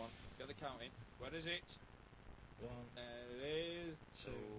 on, get the count in. Where is it? One, There it is. 2,